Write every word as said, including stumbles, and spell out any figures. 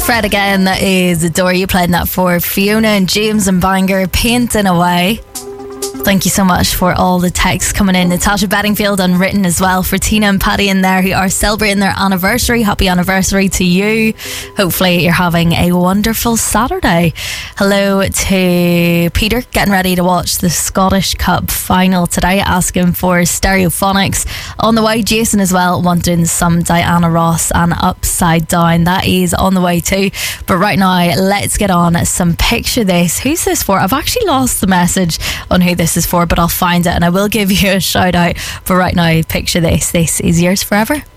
Fred again, that is Adore You, playing that for Fiona and James and Bangor, Painting Away. Thank you so much for all the texts coming in. Natasha Bedingfield unwritten as well for Tina and Paddy in there, who are celebrating their anniversary. Happy anniversary to you. Hopefully you're having a wonderful Saturday. Hello to Peter, getting ready to watch the Scottish Cup final today, asking for Stereophonics. On the way, Jason as well, wanting some Diana Ross and Upside Down. That is on the way too. But right now, let's get on some Picture This. Who's this for? I've actually lost the message on who this is for, but I'll find it and I will give you a shout out. But right now, Picture This. This is Yours Forever.